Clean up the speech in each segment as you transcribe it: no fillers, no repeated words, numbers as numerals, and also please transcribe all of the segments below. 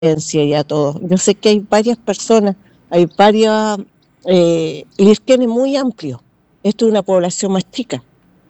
y a todo. Yo sé que hay varias personas, hay varias, Lirquén es muy amplio, esto es una población más chica,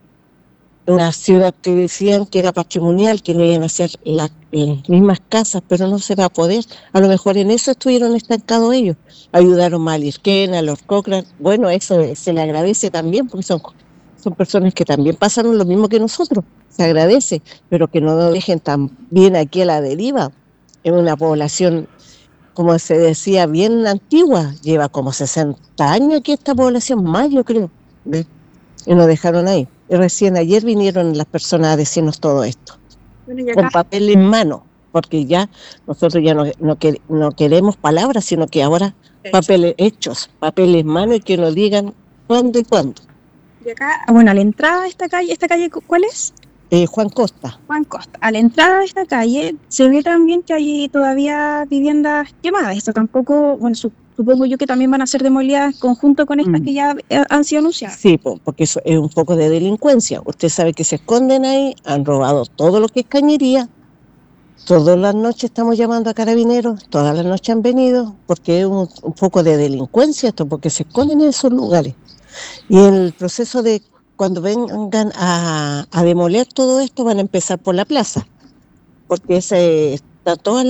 una ciudad que decían que era patrimonial, que no iban a ser las mismas casas, pero no se va a poder. A lo mejor en eso estuvieron estancados ellos. Ayudaron más a Lirquén, a los Cochrane. Bueno, eso se le agradece también, porque son personas que también pasaron lo mismo que nosotros. Se agradece, pero que no nos dejen tan bien aquí a la deriva. En una población, como se decía, bien antigua. Lleva como 60 años aquí esta población, más yo creo. ¿Ves? Y nos dejaron ahí. Y recién ayer vinieron las personas a decirnos todo esto, Bueno, y con acá, papel en mano, porque ya nosotros ya no queremos palabras, sino que ahora papeles hechos, papel en mano y que nos digan cuándo y cuándo. y acá, bueno, a la entrada de esta calle, ¿cuál es? Juan Costa. Juan Costa. A la entrada de esta calle se ve también que hay todavía viviendas quemadas. Esto tampoco, bueno, supongo yo que también van a ser demolidas conjunto con estas que ya han sido anunciadas. Sí, porque eso es un poco de delincuencia. Usted sabe que se esconden ahí, han robado todo lo que es cañería. Todas las noches estamos llamando a carabineros, todas las noches han venido, porque es un poco de delincuencia esto, porque se esconden en esos lugares. Y el proceso de cuando vengan a demoler todo esto, van a empezar por la plaza, porque está toda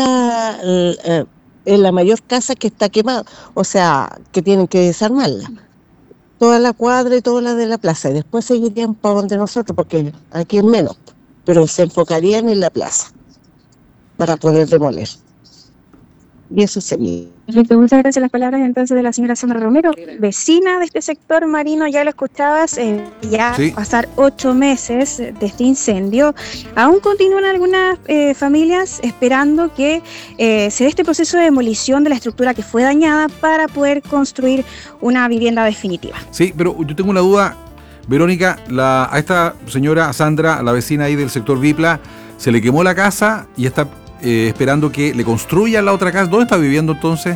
es la mayor casa que está quemada, o sea, que tienen que desarmarla. Toda la cuadra y toda la de la plaza, y después seguirían para donde nosotros, porque aquí es menos, pero se enfocarían en la plaza para poder demoler. Y eso sería. Perfecto, muchas gracias. Las palabras entonces de la señora Sandra Romero, vecina de este sector marino. Ya lo escuchabas, ya Sí. pasar 8 meses de este incendio. Aún continúan algunas familias esperando que se dé este proceso de demolición de la estructura que fue dañada para poder construir una vivienda definitiva. Sí, pero yo tengo una duda, Verónica, a esta señora Sandra, la vecina ahí del sector Vipla, se le quemó la casa y está esperando que le construyan la otra casa. ¿Dónde está viviendo entonces?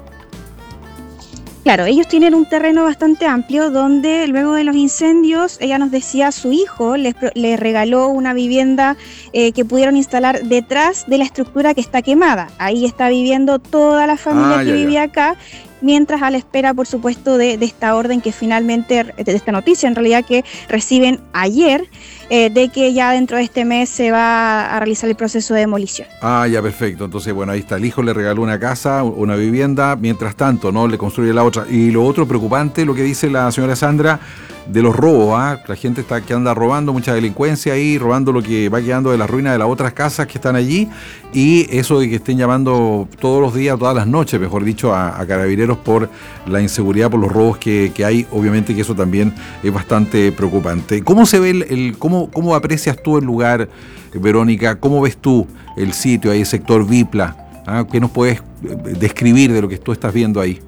Claro, ellos tienen un terreno bastante amplio donde luego de los incendios, ella nos decía, su hijo les regaló una vivienda que pudieron instalar detrás de la estructura que está quemada. Ahí está viviendo toda la familia que vivía acá, mientras a la espera, por supuesto, de esta orden que finalmente, de esta noticia en realidad que reciben ayer, de que ya dentro de este mes se va a realizar el proceso de demolición. Ah, ya, perfecto. Entonces, bueno, ahí está. El hijo le regaló una casa, una vivienda, mientras tanto, ¿no? Le construye la otra. Y lo otro preocupante, lo que dice la señora Sandra, de los robos, ¿ah? La gente que anda robando, mucha delincuencia ahí, robando lo que va quedando de las ruinas de las otras casas que están allí, y eso de que estén llamando todos los días, todas las noches, mejor dicho, a carabineros por la inseguridad, por los robos que hay, obviamente que eso también es bastante preocupante. ¿Cómo se ve cómo aprecias tú el lugar, Verónica? ¿Cómo ves tú el sitio ahí, el sector Vipla? ¿Ah? ¿Qué nos puedes describir de lo que tú estás viendo ahí?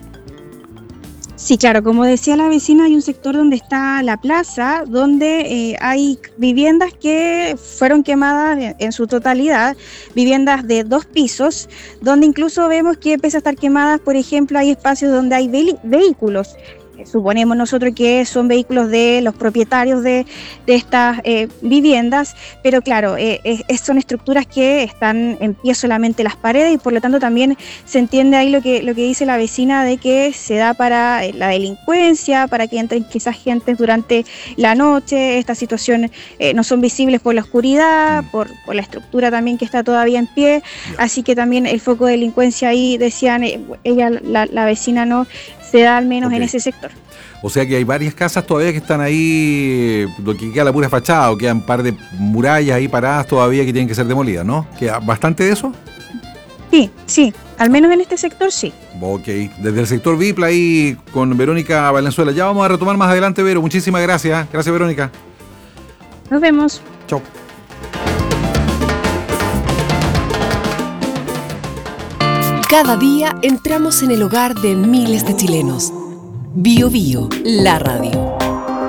Sí, claro, como decía la vecina, hay un sector donde está la plaza, donde hay viviendas que fueron quemadas en su totalidad, viviendas de 2 pisos, donde incluso vemos que pese a estar quemadas, por ejemplo, hay espacios donde hay vehículos. Suponemos nosotros que son vehículos de los propietarios de estas viviendas, pero claro, son estructuras que están en pie solamente las paredes y por lo tanto también se entiende ahí lo que dice la vecina de que se da para la delincuencia, para que entren quizás gentes durante la noche. Estas situaciones no son visibles por la oscuridad, por la estructura también que está todavía en pie, así que también el foco de delincuencia ahí, decían ella, la vecina, no se da al menos en ese sector. O sea que hay varias casas todavía que están ahí, lo que queda la pura fachada, o quedan un par de murallas ahí paradas todavía que tienen que ser demolidas, ¿no? ¿Queda bastante de eso? Sí, al menos en este sector sí. Ok, desde el sector Vipla ahí con Verónica Valenzuela. Ya vamos a retomar más adelante, Vero. Muchísimas gracias. Gracias, Verónica. Nos vemos. Chau. Cada día entramos en el hogar de miles de chilenos. Bio Bio, la radio.